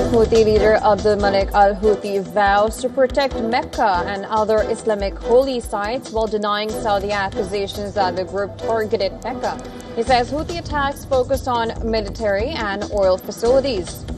Houthi leader Abdul Malik al-Houthi vows to protect Mecca and other Islamic holy sites while denying Saudi accusations that the group targeted Mecca. He says Houthi attacks focused on military and oil facilities.